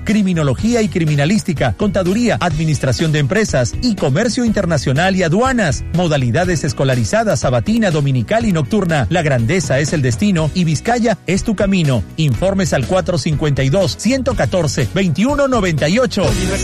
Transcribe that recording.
criminología y criminalística, contaduría, administración de empresas y comercio internacional y aduanas. Modalidades escolarizadas, sabatina, dominical y nocturna. La grandeza es el destino y Vizcaya es tu camino. Informes al 452-114-2198.